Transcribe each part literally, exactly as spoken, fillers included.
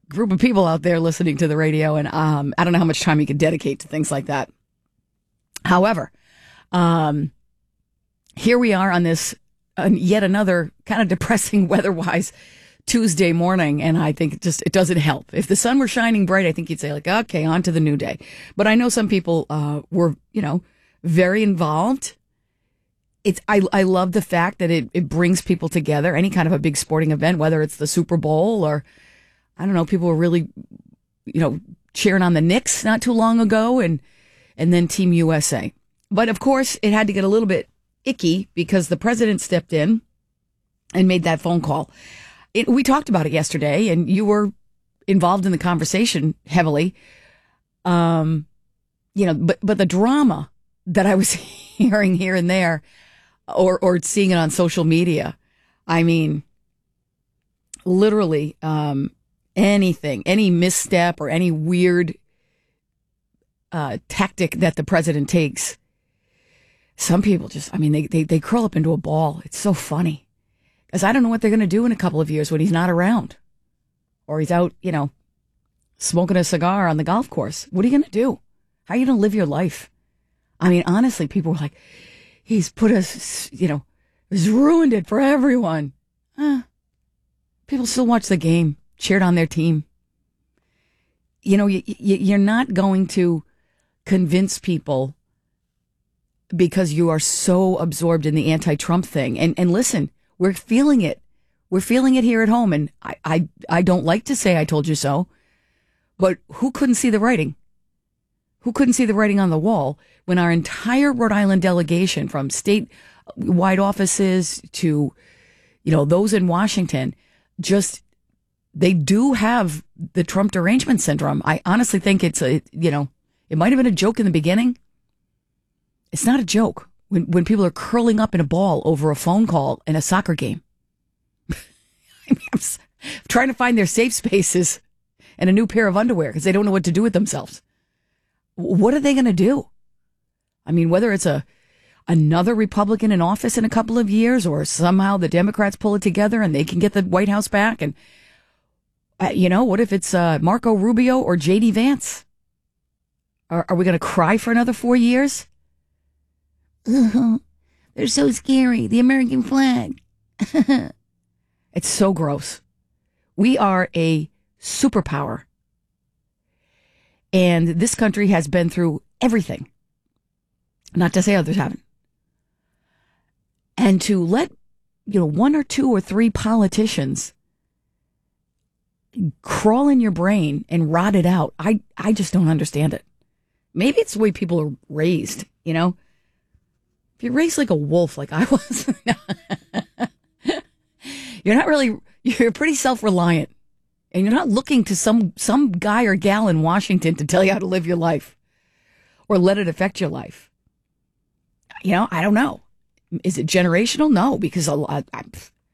group of people out there listening to the radio, and um, I don't know how much time you can dedicate to things like that. However, um, here we are on this uh, yet another kind of depressing weather-wise Tuesday morning, and I think it just it doesn't help. If the sun were shining bright, I think you'd say like, okay, on to the new day. But I know some people uh, were, you know, very involved. It's I I love the fact that it, it brings people together. Any kind of a big sporting event, whether it's the Super Bowl or I don't know, people were really, you know, cheering on the Knicks not too long ago, and and then Team U S A. But of course, it had to get a little bit icky because the president stepped in and made that phone call. It, we talked about it yesterday, and you were involved in the conversation heavily. Um, you know, but but the drama that I was hearing here and there, or or seeing it on social media, I mean, literally, um, anything, any misstep or any weird uh, tactic that the president takes, some people just, I mean, they they they curl up into a ball. It's so funny. Because I don't know what they're going to do in a couple of years when he's not around. Or he's out, you know, smoking a cigar on the golf course. What are you going to do? How are you going to live your life? I mean, honestly, people were like, he's put us, you know, he's ruined it for everyone. Huh. People still watch the game, cheered on their team. You know, you, you, you're not going to convince people because you are so absorbed in the anti-Trump thing. And and listen, we're feeling it. We're feeling it here at home. And I, I, I don't like to say I told you so, but who couldn't see the writing? Who couldn't see the writing on the wall when our entire Rhode Island delegation, from statewide offices to, you know, those in Washington, just, they do have the Trump derangement syndrome. I honestly think it's a, you know, it might have been a joke in the beginning. It's not a joke. When when people are curling up in a ball over a phone call in a soccer game. I mean, I'm trying to find their safe spaces and a new pair of underwear because they don't know what to do with themselves. What are they going to do? I mean, whether it's a another Republican in office in a couple of years, or somehow the Democrats pull it together and they can get the White House back. And, uh, you know, what if it's uh, Marco Rubio or J D Vance? Are, are we going to cry for another four years? Uh, they're so scary. The American flag. It's so gross. We are a superpower. And this country has been through everything. Not to say others haven't. And to let, you know, one or two or three politicians crawl in your brain and rot it out, I, I just don't understand it. Maybe it's the way people are raised, you know? If you're raised like a wolf, like I was, you're not really, you're pretty self-reliant. And you're not looking to some, some guy or gal in Washington to tell you how to live your life or let it affect your life. You know, I don't know. Is it generational? No, because a lot, I,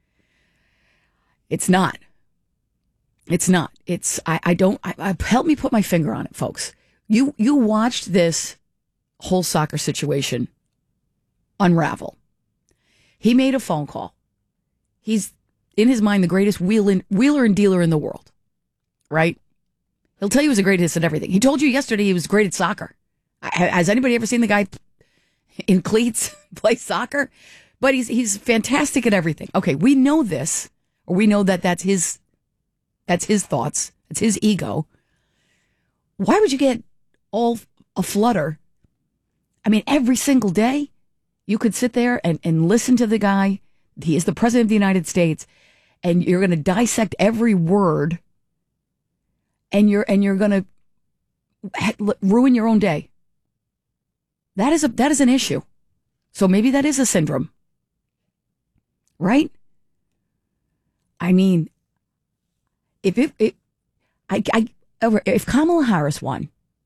it's not. It's not. It's, I, I don't, I, I, help me put my finger on it, folks. You, you watched this whole soccer situation unravel. He made a phone call. He's, in his mind, the greatest wheeler, wheeler and dealer in the world, right? He'll tell you he was the greatest at everything. He told you yesterday he was great at soccer. Has anybody ever seen the guy in cleats play soccer? But he's he's fantastic at everything. Okay, we know this, or we know that that's his, that's his thoughts, it's his ego. Why would you get all aflutter? I mean, every single day, you could sit there and, and listen to the guy. He is the president of the United States, and you're going to dissect every word, and you're and you're going to ha- ruin your own day. That is a that is an issue. So maybe that is a syndrome, right? I mean, if it, it I, I if Kamala Harris won,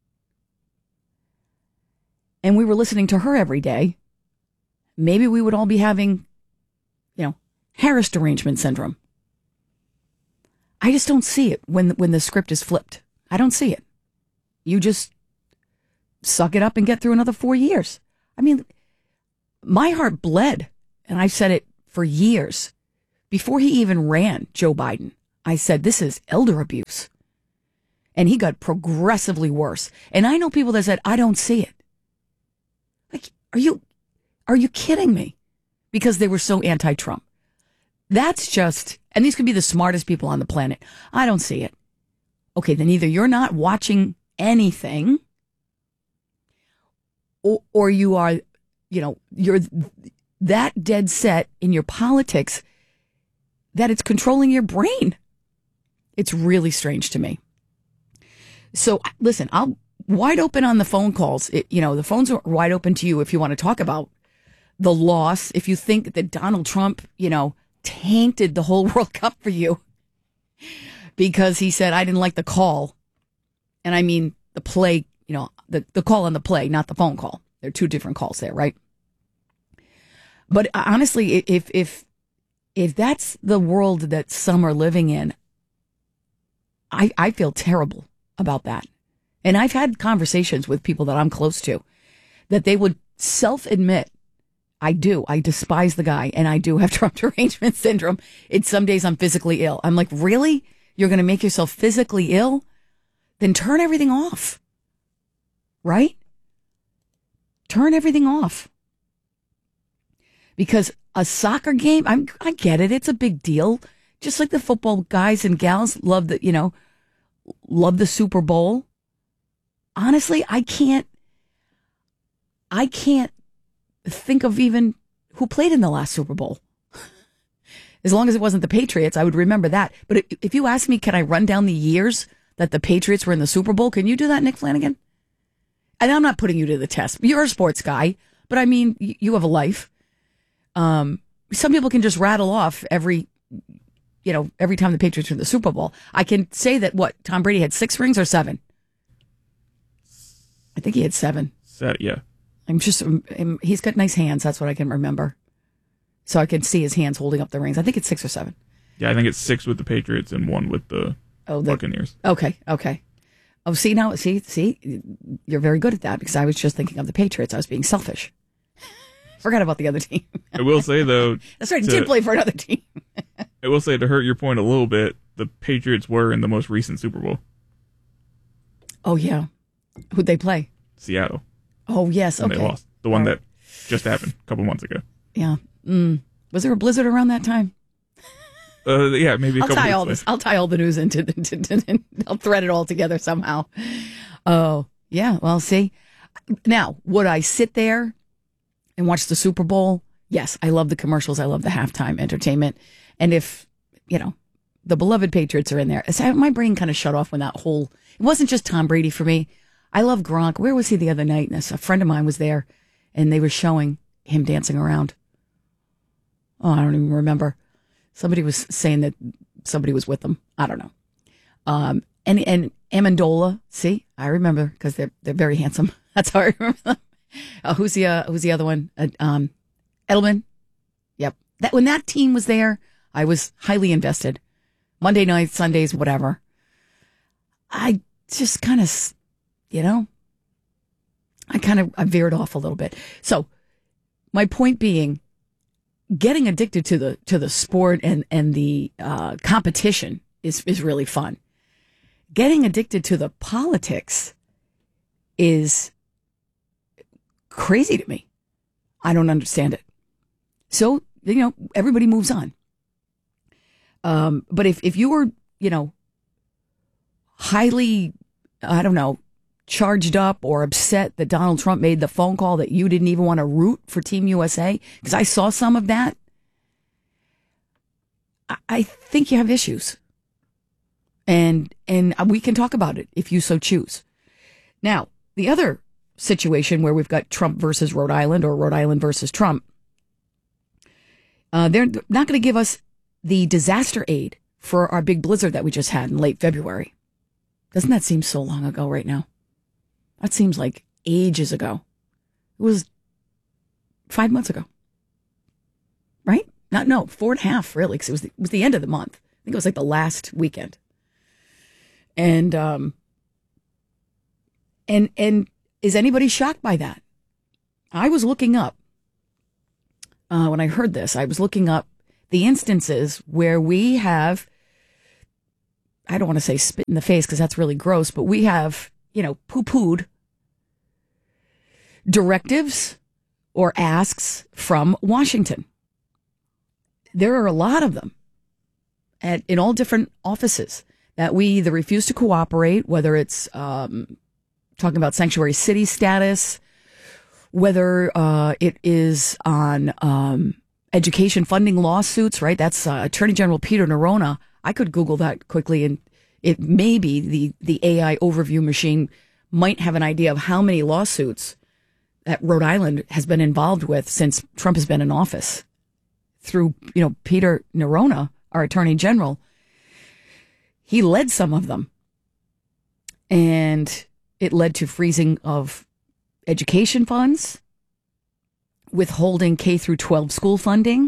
and we were listening to her every day, maybe we would all be having, you know, Harris derangement syndrome. I just don't see it when when the script is flipped. I don't see it. You just suck it up and get through another four years. I mean, my heart bled, and I've said it for years. Before he even ran, Joe Biden, I said, this is elder abuse. And he got progressively worse. And I know people that said, I don't see it. Like, are you, are you kidding me? Because they were so anti-Trump. That's just, and these could be the smartest people on the planet. I don't see it. Okay, then either you're not watching anything, or, or you are, you know, you're that dead set in your politics that it's controlling your brain. It's really strange to me. So listen, I'll wide open on the phone calls. It, you know, the phones are wide open to you if you want to talk about the loss. If you think that Donald Trump, you know, tainted the whole World Cup for you because he said, I didn't like the call. And I mean, the play, you know, the, the call on the play, not the phone call. There are two different calls there, right? But honestly, if, if, if that's the world that some are living in, I, I feel terrible about that. And I've had conversations with people that I'm close to that they would self-admit, I do. I despise the guy, and I do have Trump derangement syndrome. It's some days I'm physically ill. I'm like, really? You're going to make yourself physically ill? Then turn everything off. Right? Turn everything off. Because a soccer game, I'm, I get it. It's a big deal. Just like the football guys and gals love the, you know, love the Super Bowl. Honestly, I can't, I can't think of even who played in the last Super Bowl. As long as it wasn't the Patriots, I would remember that. But if you ask me, can I run down the years that the Patriots were in the Super Bowl? Can you do that, Nick Flanagan? And I'm not putting you to the test. You're a sports guy, but I mean, you have a life. Um, some people can just rattle off every, you know, every time the Patriots were in the Super Bowl. I can say that what Tom Brady had six rings or seven. I think he had seven. Set, yeah. I'm just, I'm, he's got nice hands. That's what I can remember. So I can see his hands holding up the rings. I think it's six or seven. Yeah, I think it's six with the Patriots and one with the, oh, the Buccaneers. Okay, okay. Oh, see now, see, see, you're very good at that because I was just thinking of the Patriots. I was being selfish. Forgot about the other team. I will say, though. That's right, I did play for another team. I will say, to hurt your point a little bit, the Patriots were in the most recent Super Bowl. Oh, yeah. Who'd they play? Seattle. Oh, yes, and okay. They lost. The one All that right. just happened a couple months ago. Yeah. Mm. Was there a blizzard around that time? Uh, yeah, maybe a I'll couple tie weeks all later. this. I'll tie all the news into. into, into I'll thread it all together somehow. Oh yeah. Well, see. Now, would I sit there and watch the Super Bowl? Yes, I love the commercials. I love the halftime entertainment. And if you know the beloved Patriots are in there, so my brain kind of shut off when that whole. It wasn't just Tom Brady for me. I love Gronk. Where was he the other night? And a friend of mine was there, and they were showing him dancing around. Oh, I don't even remember. Somebody was saying that somebody was with them. I don't know. Um, and and Amendola, see, I remember because they're they're very handsome. That's how I remember them. Uh, who's the uh, who's the other one? Uh, um, Edelman. Yep. That when that team was there, I was highly invested. Monday nights, Sundays, whatever. I just kind of, you know, I kind of I veered off a little bit. So my point being, getting addicted to the to the sport and and the uh, competition is is really fun. Getting addicted to the politics is crazy to me. I don't understand it. So you know, everybody moves on. Um, but if if you were, you know, highly, I don't know, charged up or upset that Donald Trump made the phone call that you didn't even want to root for Team U S A, because I saw some of that, I, I think you have issues. And and we can talk about it if you so choose. Now, the other situation where we've got Trump versus Rhode Island or Rhode Island versus Trump, uh, they're not going to give us the disaster aid for our big blizzard that we just had in late February. Doesn't that seem so long ago right now? That seems like ages ago. It was five months ago. Right? Not, no, four and a half, really, because it was, the, it was the end of the month. I think it was like the last weekend. And, um, and, and is anybody shocked by that? I was looking up, uh, when I heard this, I was looking up the instances where we have I don't want to say spit in the face because that's really gross, but we have, you know, poo-pooed directives or asks from Washington. There are a lot of them at, in all different offices that we either refuse to cooperate, whether it's um, talking about sanctuary city status, whether uh, it is on um, education funding lawsuits, right? That's uh, Attorney General Peter Neronha. I could Google that quickly, and it may be the, the A I overview machine might have an idea of how many lawsuits that Rhode Island has been involved with since Trump has been in office. Through, you know, Peter Neronha, our Attorney General, he led some of them. And it led to freezing of education funds, withholding K through twelve school funding.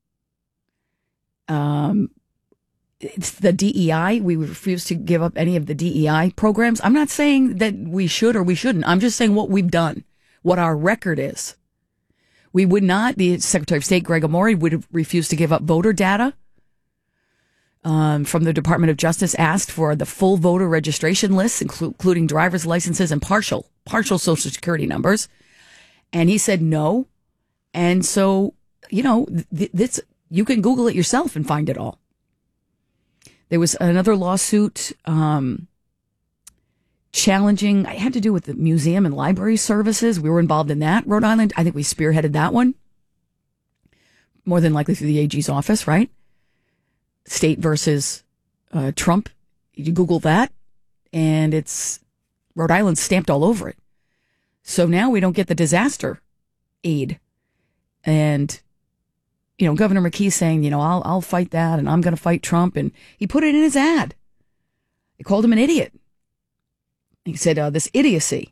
Um, it's the D E I. We refuse to give up any of the D E I programs. I'm not saying that we should or we shouldn't. I'm just saying what we've done, what our record is. We would not, the Secretary of State, Greg Amore, would refuse to give up voter data. Um, from the Department of Justice asked for the full voter registration lists, inclu- including driver's licenses and partial, partial Social Security numbers. And he said no. And so, you know, th- this, you can Google it yourself and find it all. There was another lawsuit, um, challenging, it had to do with the museum and library services. We were involved in that, Rhode Island. I think we spearheaded that one. More than likely through the A G's office, right? State versus uh, Trump. You Google that, and it's Rhode Island stamped all over it. So now we don't get the disaster aid. And, you know, Governor McKee saying, you know, I'll, I'll fight that, and I'm going to fight Trump. And he put it in his ad. They called him an idiot. He said, uh, this idiocy.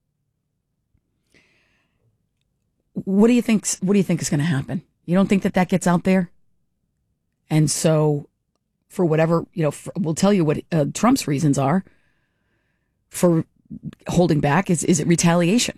What do you think, what do you think is going to happen? You don't think that that gets out there? And so for whatever, you know, for, we'll tell you what uh, Trump's reasons are for holding back. Is, is it retaliation?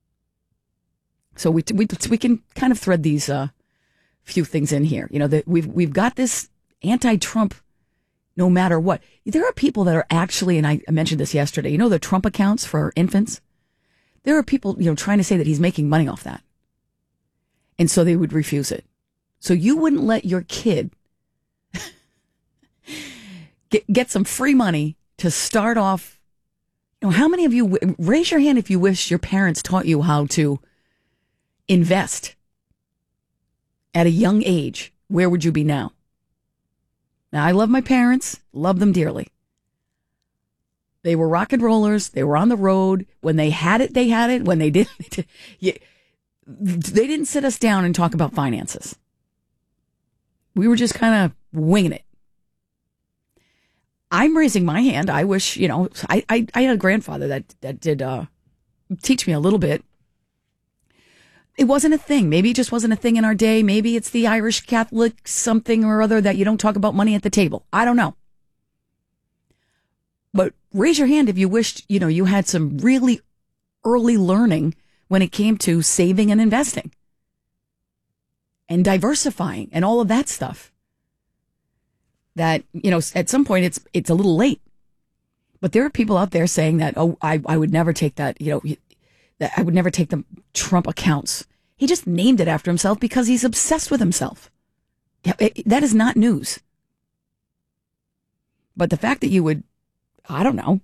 So we, we, we can kind of thread these uh, few things in here. You know, that we've, we've got this anti-Trump no matter what. There are people that are actually, and I mentioned this yesterday, you know, the Trump accounts for infants. There are people, you know, trying to say that he's making money off that. And so they would refuse it. So you wouldn't let your kid get, get some free money to start off. You know, how many of you, raise your hand if you wish your parents taught you how to invest at a young age. Where would you be now? Now, I love my parents, love them dearly. They were rock and rollers. They were on the road. When they had it, they had it. When they didn't, they didn't sit us down and talk about finances. We were just kind of winging it. I'm raising my hand. I wish, you know, I, I, I had a grandfather that, that did uh, teach me a little bit. It wasn't a thing. Maybe it just wasn't a thing in our day. Maybe it's the Irish Catholic something or other that you don't talk about money at the table. I don't know. But raise your hand if you wished, you know, you had some really early learning when it came to saving and investing and diversifying and all of that stuff. That, you know, at some point it's it's a little late. But there are people out there saying that, oh, I, I would never take that, you know, that I would never take the Trump accounts. He just named it after himself because he's obsessed with himself. Yeah, it, that is not news. But the fact that you would, I don't know,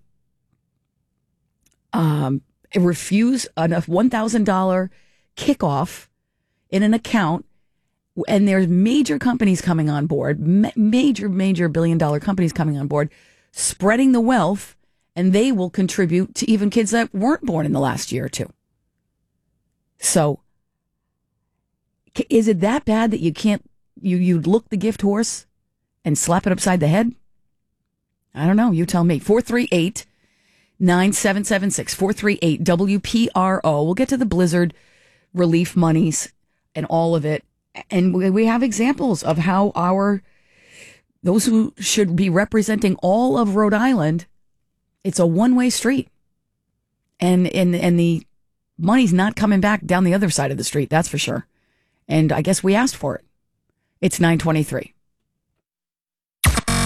um, refuse a one thousand dollars kickoff in an account, and there's major companies coming on board, ma- major, major billion dollar companies coming on board, spreading the wealth, and they will contribute to even kids that weren't born in the last year or two. So, is it that bad that you can't, you, you look the gift horse and slap it upside the head? I don't know. You tell me. four three eight, nine seven seven six, four three eight W P R O. We'll get to the blizzard relief monies and all of it. And we have examples of how our, those who should be representing all of Rhode Island, it's a one-way street. And, and, and the money's not coming back down the other side of the street, that's for sure. And I guess we asked for it. It's nine twenty-three.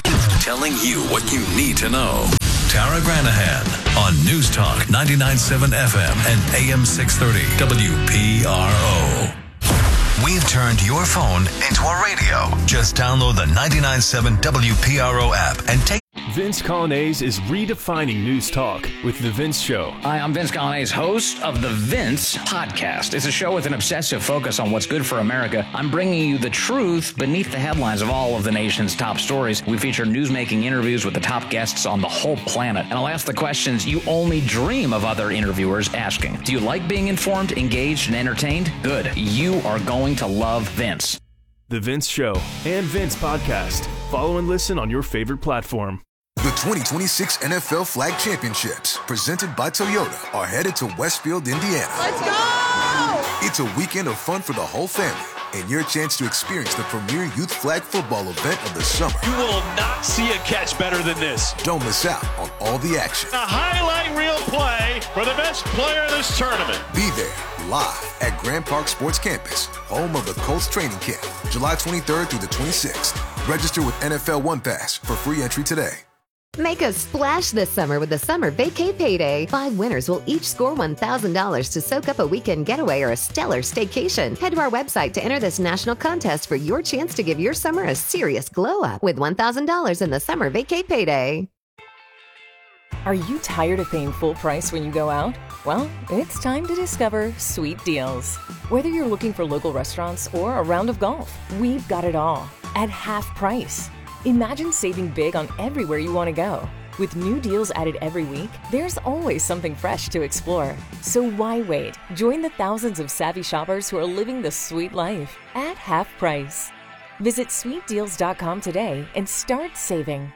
telling you what you need to know. Tara Granahan on News Talk ninety-nine point seven F M and A M six thirty W P R O. We've turned your phone into a radio. Just download the ninety-nine point seven W P R O app and take... Vince Colonnese is redefining news talk with The Vince Show. Hi, I'm Vince Colonnese, host of The Vince Podcast. It's a show with an obsessive focus on what's good for America. I'm bringing you the truth beneath the headlines of all of the nation's top stories. We feature newsmaking interviews with the top guests on the whole planet. And I'll ask the questions you only dream of other interviewers asking. Do you like being informed, engaged, and entertained? Good. You are going to love Vince. The Vince Show and Vince Podcast. Follow and listen on your favorite platform. The twenty twenty-six N F L Flag Championships, presented by Toyota, are headed to Westfield, Indiana. Let's go! It's a weekend of fun for the whole family and your chance to experience the premier youth flag football event of the summer. You will not see a catch better than this. Don't miss out on all the action. A highlight reel play for the best player in this tournament. Be there live at Grand Park Sports Campus, home of the Colts training camp, July twenty-third through the twenty-sixth. Register with N F L One Pass for free entry today. Make a splash this summer with the Summer Vacay Payday. Five winners will each score one thousand dollars to soak up a weekend getaway or a stellar staycation. Head to our website to enter this national contest for your chance to give your summer a serious glow up with one thousand dollars in the Summer Vacay Payday. Are you tired of paying full price when you go out? Well, it's time to discover Sweet Deals. Whether you're looking for local restaurants or a round of golf, we've got it all at half price. Imagine saving big on everywhere you want to go. With new deals added every week, there's always something fresh to explore. So why wait? Join the thousands of savvy shoppers who are living the sweet life at half price. Visit sweet deals dot com today and start saving.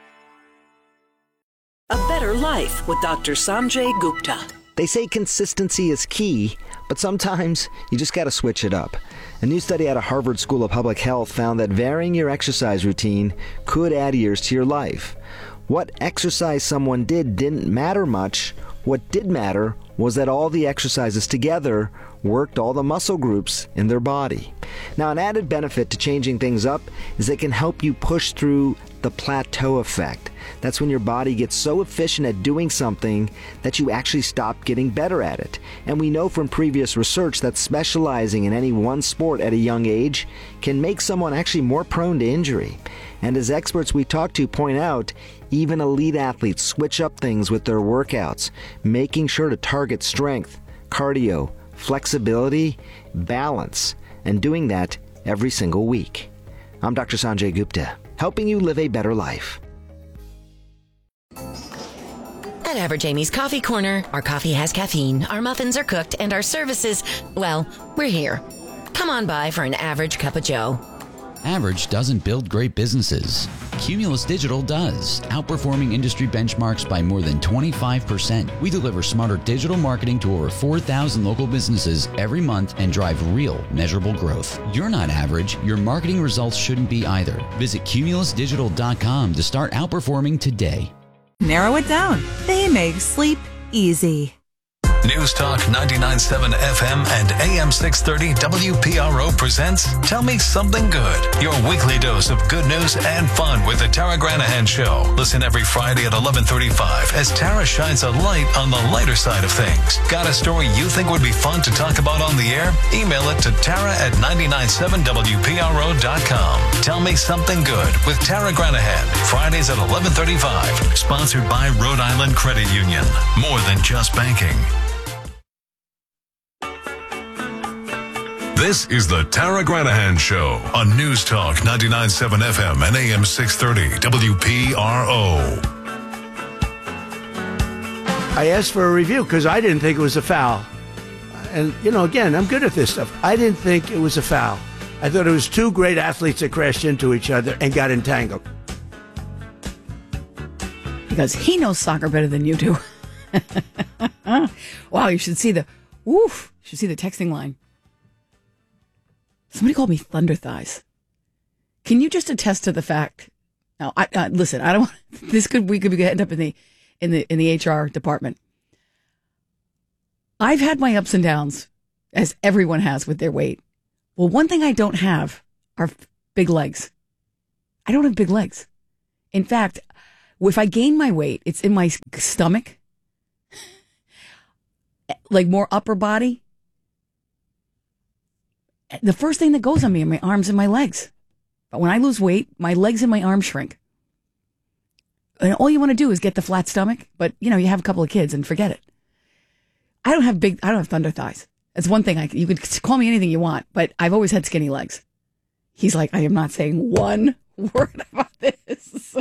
A Better Life with Doctor Sanjay Gupta. They say consistency is key, but sometimes you just got to switch it up. A new study out of Harvard School of Public Health found that varying your exercise routine could add years to your life. What exercise someone did didn't matter much. What did matter was that all the exercises together worked all the muscle groups in their body. Now, an added benefit to changing things up is it can help you push through the plateau effect. That's when your body gets so efficient at doing something that you actually stop getting better at it. And we know from previous research that specializing in any one sport at a young age can make someone actually more prone to injury. And as experts we talk to point out, even elite athletes switch up things with their workouts, making sure to target strength, cardio, flexibility, balance, and doing that every single week. I'm Doctor Sanjay Gupta, helping you live a better life. At Average Amy's Coffee Corner, our coffee has caffeine, our muffins are cooked, and our services, well, we're here. Come on by for an average cup of joe. Average doesn't build great businesses. Cumulus Digital does, outperforming industry benchmarks by more than twenty-five percent. We deliver smarter digital marketing to over four thousand local businesses every month and drive real, measurable growth. You're not average. Your marketing results shouldn't be either. Visit cumulus digital dot com to start outperforming today. Narrow it down. They make sleep easy. News Talk ninety-nine point seven F M and A M six thirty W P R O presents Tell Me Something Good, your weekly dose of good news and fun with the Tara Granahan Show. Listen every Friday at eleven thirty-five as Tara shines a light on the lighter side of things. Got a story you think would be fun to talk about on the air? Email it to Tara at ninety-nine point seven W P R O dot com. Tell Me Something Good with Tara Granahan, Fridays at eleven thirty-five. Sponsored by Rhode Island Credit Union. More than just banking. This is the Tara Granahan Show on News Talk ninety-nine point seven F M and A M six thirty W P R O. I asked for a review because I didn't think it was a foul. And, you know, again, I'm good at this stuff. I didn't think it was a foul. I thought it was two great athletes that crashed into each other and got entangled. Because he knows soccer better than you do. Wow, you should see the, woof, you should see the texting line. Somebody called me Thunder Thighs. Can you just attest to the fact? Now, I, uh, listen, I don't want this. Could we could end up in the in the in the H R department? I've had my ups and downs, as everyone has with their weight. Well, one thing I don't have are big legs. I don't have big legs. In fact, if I gain my weight, it's in my stomach, like more upper body. The first thing that goes on me are my arms and my legs. But when I lose weight, my legs and my arms shrink. And all you want to do is get the flat stomach, but you know, you have a couple of kids and forget it. I don't have big, I don't have thunder thighs. That's one thing I you could call me anything you want, but I've always had skinny legs. He's like, I am not saying one word about this.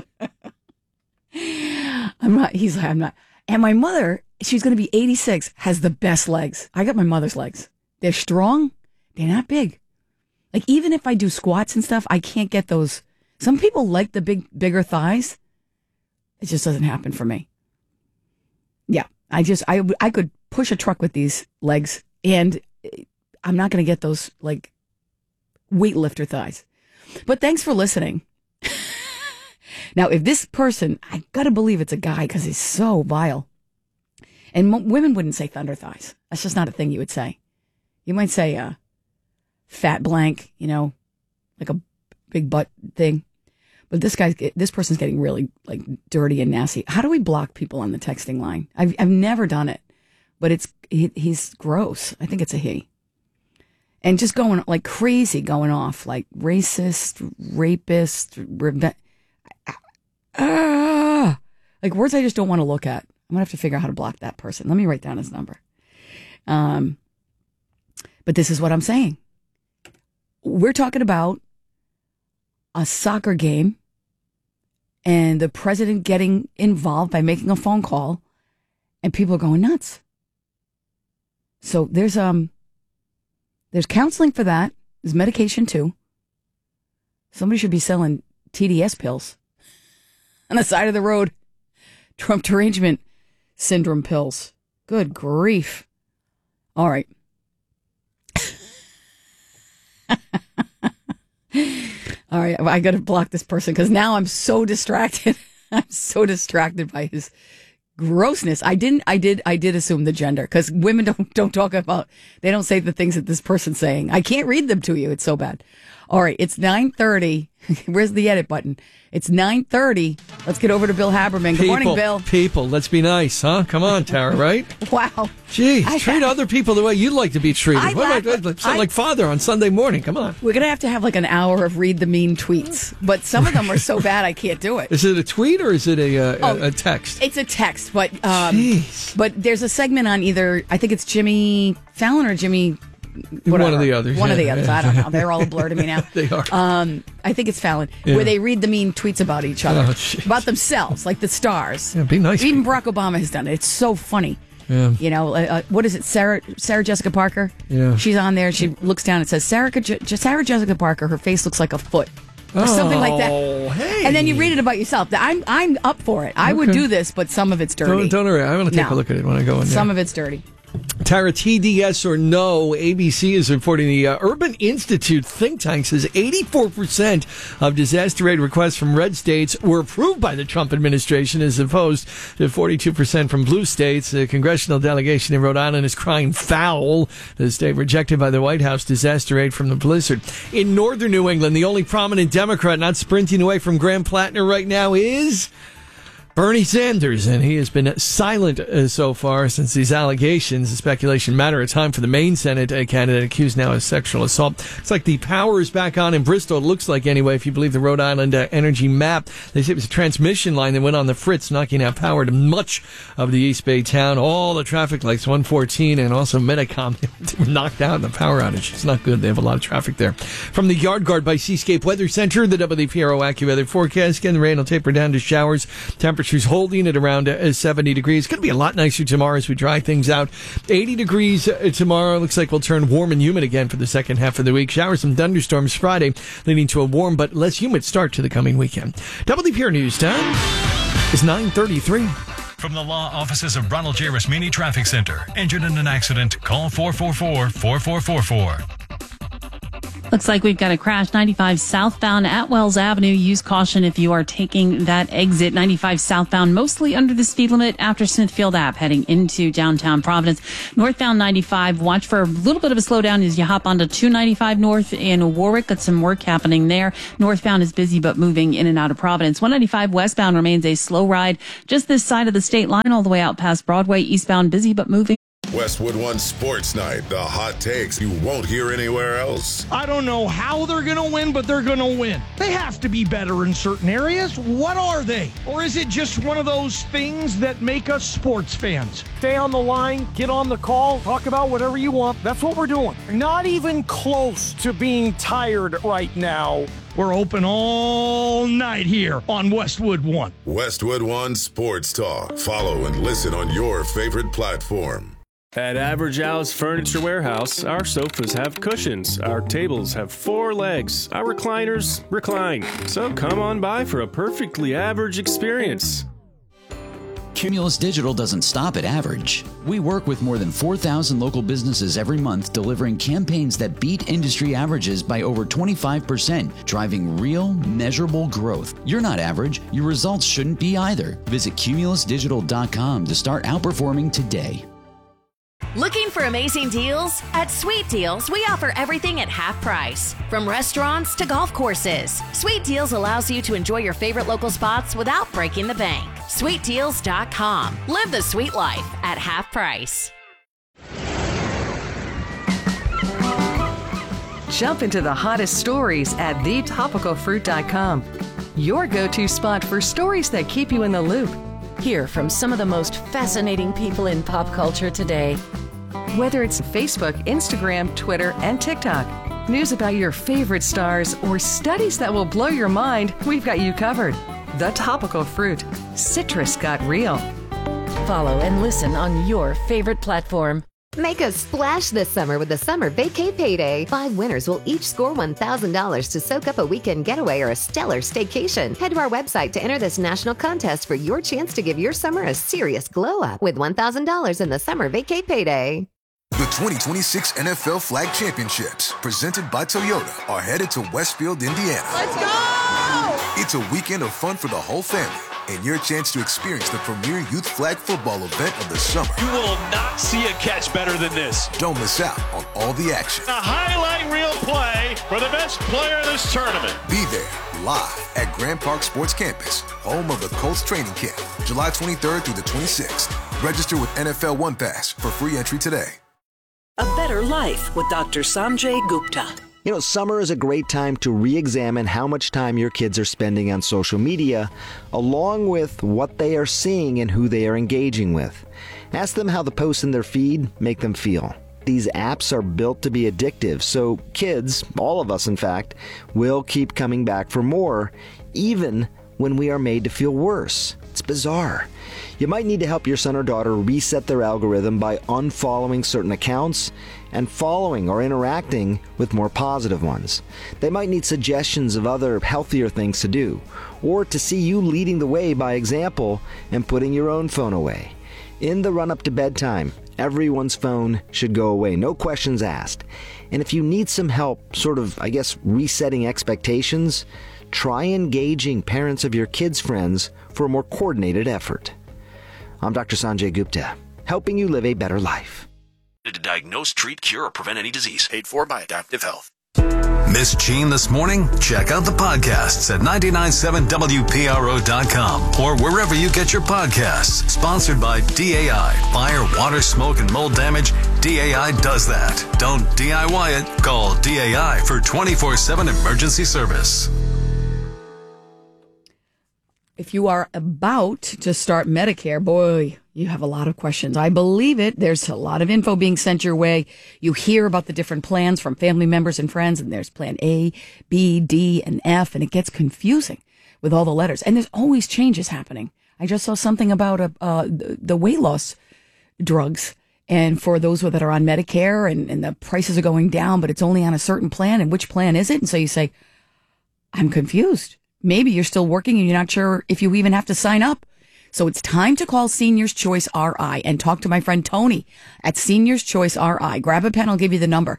I'm not, he's like, I'm not. And my mother, she's going to be eighty-six, has the best legs. I got my mother's legs. They're strong. They're not big. Like, even if I do squats and stuff, I can't get those. Some people like the big, bigger thighs. It just doesn't happen for me. Yeah. I just, I, I could push a truck with these legs, and I'm not going to get those, like, weightlifter thighs. But thanks for listening. Now, if this person, I got to believe it's a guy because he's so vile. And mo- women wouldn't say thunder thighs. That's just not a thing you would say. You might say, uh, fat blank, you know, like a big butt thing. But this guy's, this person's getting really like dirty and nasty. How do we block people on the texting line? I've I've never done it, but it's he, he's gross. I think it's a he. And just going like crazy, going off like racist, rapist, reve- ah, like words I just don't want to look at. I'm gonna have to figure out how to block that person. Let me write down his number. Um, but this is what I'm saying. We're talking about a soccer game and the president getting involved by making a phone call, and people are going nuts. So there's um there's counseling for that. There's medication too. Somebody should be selling T D S pills on the side of the road. Trump derangement syndrome pills. Good grief. All right. All right, I got to block this person because now I'm so distracted. I'm so distracted by his grossness. I didn't, I did, I did assume the gender because women don't don't talk about, they don't say the things that this person's saying. I can't read them to you. It's so bad. All right, it's nine thirty. Where's the edit button? It's nine thirty. Let's get over to Bill Haberman. Good people, morning, Bill. People, let's be nice, huh? Come on, Tara, right? Wow. Geez, I, treat I, other people the way you'd like to be treated. I, what I, am I, I, sound I, like father on Sunday morning. Come on. We're going to have to have like an hour of read the mean tweets, but some of them are so bad I can't do it. Is it a tweet or is it a, uh, oh, a, a text? It's a text, but um, but there's a segment on either, I think it's Jimmy Fallon or Jimmy... Whatever. One of the others. One yeah, of the others. Yeah. I don't know. They're all a blur to me now. They are. Um, I think it's Fallon, yeah. where they read the mean tweets about each other, oh, about themselves, like the stars. Yeah, be nice. Even people. Barack Obama has done it. It's so funny. Yeah. You know, uh, what is it? Sarah Sarah Jessica Parker? Yeah. She's on there. She looks down and says, Sarah, Sarah Jessica Parker, her face looks like a foot. Or oh, something like that. Hey. And then you read it about yourself. I'm I'm up for it. I okay. would do this, but some of it's dirty. Don't, don't worry. I'm going to take no. a look at it when I go in there. Some of it's dirty. Tara, T D S or no, A B C is reporting the uh, Urban Institute think tank says eighty-four percent of disaster aid requests from red states were approved by the Trump administration as opposed to forty-two percent from blue states. The congressional delegation in Rhode Island is crying foul. The state rejected by the White House disaster aid from the blizzard. In northern New England, the only prominent Democrat not sprinting away from Graham Plattner right now is Bernie Sanders, and he has been silent uh, so far since these allegations. The speculation matter of time for the Maine Senate uh, candidate accused now of sexual assault. It's like the power is back on in Bristol. It looks like, anyway, if you believe the Rhode Island uh, Energy map. They say it was a transmission line that went on the fritz, knocking out power to much of the East Bay town. All the traffic lights, one fourteen, and also Medicom, were knocked out in the power outage. It's not good. They have a lot of traffic there. From the Yard Guard by Seascape Weather Center, the W P R O AccuWeather forecast. Again, the rain will taper down to showers. Temperature Temperatures holding at around uh, seventy degrees. It's going to be a lot nicer tomorrow as we dry things out. eighty degrees uh, tomorrow. Looks like we'll turn warm and humid again for the second half of the week. Showers and thunderstorms Friday, leading to a warm but less humid start to the coming weekend. W P R News time is nine thirty-three. From the law offices of Ronald J. Rasmini Traffic Center. Injured in an accident? Call four four four, four four four four. Looks like we've got a crash. ninety-five southbound at Wells Avenue. Use caution if you are taking that exit. ninety-five southbound, mostly under the speed limit after Smithfield Ave, heading into downtown Providence. Northbound ninety-five, watch for a little bit of a slowdown as you hop onto two ninety-five north in Warwick. Got some work happening there. Northbound is busy but moving in and out of Providence. one ninety-five westbound remains a slow ride just this side of the state line all the way out past Broadway. Eastbound busy but moving. Westwood One Sports Night, the hot takes you won't hear anywhere else. I don't know how they're going to win, but they're going to win. They have to be better in certain areas. What are they? Or is it just one of those things that make us sports fans? Stay on the line, get on the call, talk about whatever you want. That's what we're doing. Not even close to being tired right now. We're open all night here on Westwood One. Westwood One Sports Talk. Follow and listen on your favorite platform. At Average Al's Furniture Warehouse, our sofas have cushions, our tables have four legs, our recliners recline. So come on by for a perfectly average experience. Cumulus Digital doesn't stop at average. We work with more than four thousand local businesses every month, delivering campaigns that beat industry averages by over twenty-five percent, driving real, measurable growth. You're not average. Your results shouldn't be either. Visit cumulus digital dot com to start outperforming today. Looking for amazing deals? At Sweet Deals, we offer everything at half price. From restaurants to golf courses, Sweet Deals allows you to enjoy your favorite local spots without breaking the bank. sweet deals dot com. Live the sweet life at half price. Jump into the hottest stories at the topical fruit dot com. Your go-to spot for stories that keep you in the loop. Hear from some of the most fascinating people in pop culture today. Whether it's Facebook, Instagram, Twitter, and TikTok, news about your favorite stars, or studies that will blow your mind, we've got you covered. The Topical Fruit. Citrus got real. Follow and listen on your favorite platform. Make a splash this summer with the Summer Vacay Payday. Five winners will each score one thousand dollars to soak up a weekend getaway or a stellar staycation. Head to our website to enter this national contest for your chance to give your summer a serious glow-up with one thousand dollars in the Summer Vacay Payday. The twenty twenty-six N F L Flag Championships, presented by Toyota, are headed to Westfield, Indiana. Let's go! It's a weekend of fun for the whole family and your chance to experience the premier youth flag football event of the summer. You will not see a catch better than this. Don't miss out on all the action. A highlight reel play for the best player in this tournament. Be there live at Grand Park Sports Campus, home of the Colts training camp, July twenty-third through the twenty-sixth. Register with N F L One Pass for free entry today. A Better Life with Doctor Sanjay Gupta. You know, summer is a great time to re-examine how much time your kids are spending on social media, along with what they are seeing and who they are engaging with. Ask them how the posts in their feed make them feel. These apps are built to be addictive, so kids, all of us in fact, will keep coming back for more, even when we are made to feel worse. It's bizarre. You might need to help your son or daughter reset their algorithm by unfollowing certain accounts and following or interacting with more positive ones. They might need suggestions of other healthier things to do, or to see you leading the way by example and putting your own phone away. In the run-up to bedtime, everyone's phone should go away, no questions asked. And if you need some help, sort of, I guess, resetting expectations, try engaging parents of your kids' friends for a more coordinated effort. I'm Doctor Sanjay Gupta, helping you live a better life. To diagnose, treat, cure, or prevent any disease. Paid for by Adaptive Health. Miss Gene this morning? Check out the podcasts at nine nine seven W P R O dot com or wherever you get your podcasts. Sponsored by D A I. Fire, water, smoke, and mold damage. D A I does that. Don't D I Y it. Call D A I for twenty-four seven emergency service. If you are about to start Medicare, boy, you have a lot of questions. I believe it. There's a lot of info being sent your way. You hear about the different plans from family members and friends, and there's plan A, B, D, and F, and it gets confusing with all the letters. And there's always changes happening. I just saw something about a, uh, the weight loss drugs. And for those that are on Medicare, and, and the prices are going down, but it's only on a certain plan. And which plan is it? And so you say, I'm confused. Maybe you're still working and you're not sure if you even have to sign up. So it's time to call Seniors Choice R I and talk to my friend Tony at Seniors Choice R I. Grab a pen, I'll give you the number.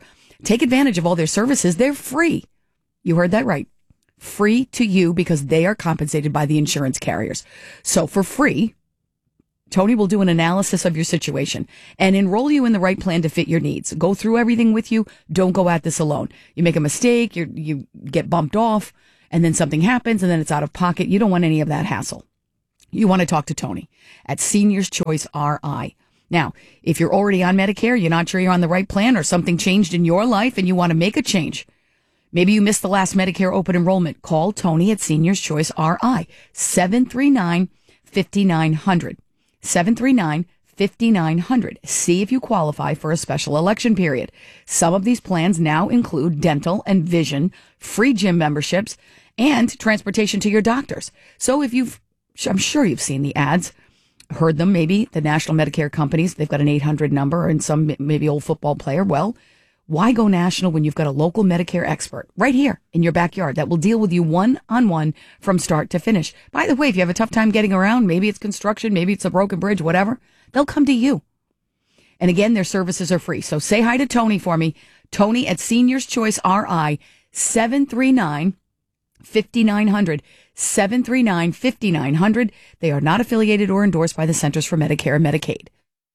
Take advantage of all their services. They're free. You heard that right. Free to you because they are compensated by the insurance carriers. So for free, Tony will do an analysis of your situation and enroll you in the right plan to fit your needs. Go through everything with you. Don't go at this alone. You make a mistake, you you get bumped off, and then something happens, and then it's out of pocket. You don't want any of that hassle. You want to talk to Tony at Seniors Choice R I. Now, if you're already on Medicare, you're not sure you're on the right plan, or something changed in your life and you want to make a change. Maybe you missed the last Medicare open enrollment. Call Tony at Seniors Choice R I, seven three nine, five nine zero zero. seven three nine, five nine zero zero. See if you qualify for a special election period. Some of these plans now include dental and vision, free gym memberships, and transportation to your doctors. So if you've, I'm sure you've seen the ads, heard them, maybe the national Medicare companies, they've got an eight hundred number and some maybe old football player. Well, why go national when you've got a local Medicare expert right here in your backyard that will deal with you one-on-one from start to finish? By the way, if you have a tough time getting around, maybe it's construction, maybe it's a broken bridge, whatever, they'll come to you. And again, their services are free. So say hi to Tony for me. Tony at Seniors Choice R I, seven three nine, five nine zero zero. seven three nine, five nine zero zero. They are not affiliated or endorsed by the Centers for Medicare and Medicaid.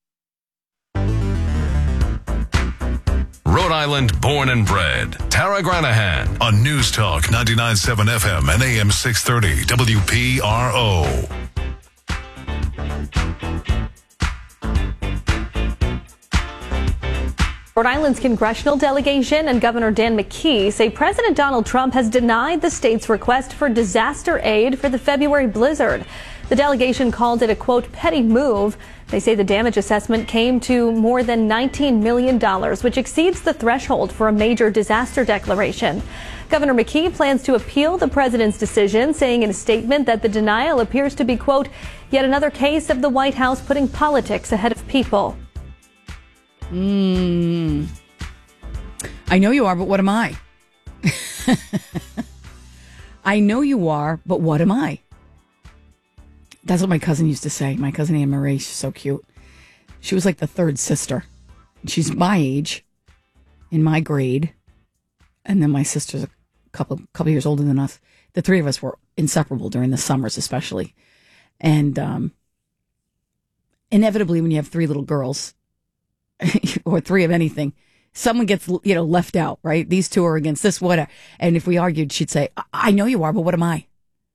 Rhode Island born and bred. Tara Granahan on News Talk ninety-nine point seven F M and A M six thirty W P R O. Rhode Island's congressional delegation and Governor Dan McKee say President Donald Trump has denied the state's request for disaster aid for the February blizzard. The delegation called it a, quote, petty move. They say the damage assessment came to more than nineteen million dollars, which exceeds the threshold for a major disaster declaration. Governor McKee plans to appeal the president's decision, saying in a statement that the denial appears to be, quote, yet another case of the White House putting politics ahead of people. Hmm. I know you are, but what am I? I know you are, but what am I? That's what my cousin used to say. My cousin Anne Marie, she's so cute. She was like the third sister. She's my age, in my grade, and then my sister's a couple couple years older than us. The three of us were inseparable during the summers, especially. And um, inevitably, when you have three little girls, or three of anything, someone gets, you know, left out, right? These two are against this, whatever. And if we argued, she'd say, I know you are, but what am I?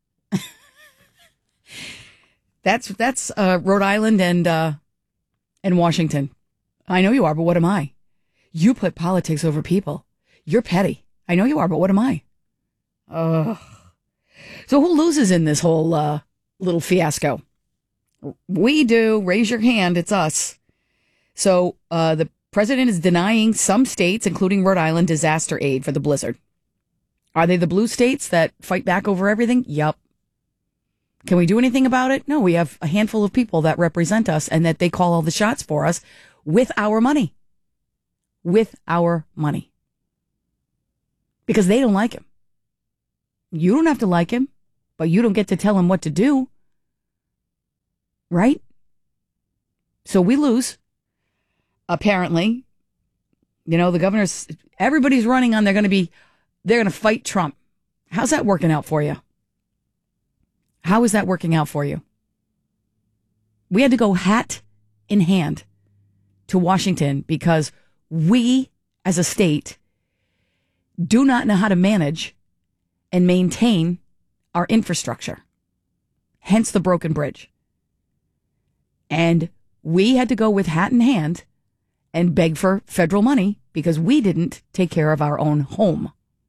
that's that's uh, Rhode Island and uh, and Washington. I know you are, but what am I? You put politics over people. You're petty. I know you are, but what am I? Ugh. So who loses in this whole uh, little fiasco? We do. Raise your hand. It's us. So uh, the president is denying some states, including Rhode Island, disaster aid for the blizzard. Are they the blue states that fight back over everything? Yup. Can we do anything about it? No, we have a handful of people that represent us and that they call all the shots for us with our money. With our money. Because they don't like him. You don't have to like him, but you don't get to tell him what to do. Right? So we lose. Apparently, you know, the governor's, everybody's running on, they're going to be, they're going to fight Trump. How's that working out for you? How is that working out for you? We had to go hat in hand to Washington because we, as a state, do not know how to manage and maintain our infrastructure. Hence the broken bridge. And we had to go with hat in hand and beg for federal money because we didn't take care of our own home.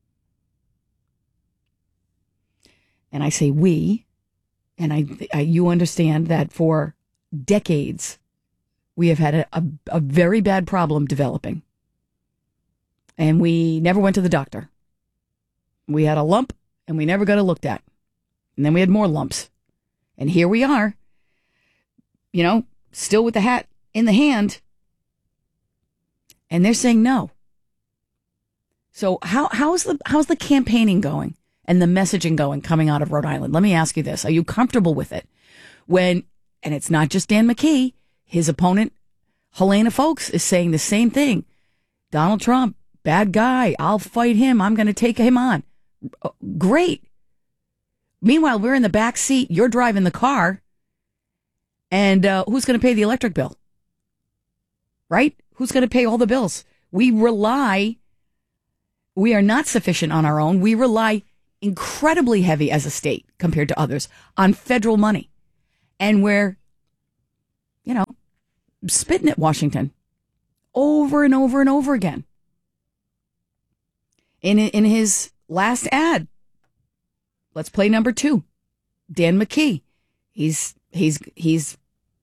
And I say we, and I, I you understand that for decades we have had a, a, a very bad problem developing. And we never went to the doctor. We had a lump and we never got it looked at. And then we had more lumps. And here we are, you know, still with the hat in the hand. And they're saying no. So how how's the how's the campaigning going and the messaging going coming out of Rhode Island? Let me ask you this. Are you comfortable with it? When, and it's not just Dan McKee, his opponent, Helena Foulkes, is saying the same thing. Donald Trump bad guy. I'll fight him. I'm going to take him on. Great. Meanwhile, we're in the back seat. You're driving the car. And uh, who's going to pay the electric bill? Right? Who's going to pay all the bills? We rely, we are not sufficient on our own. We rely incredibly heavy as a state compared to others on federal money. And we're, you know, spitting at Washington over and over and over again. In, in his last ad, let's play number two, Dan McKee. He's, he's, he's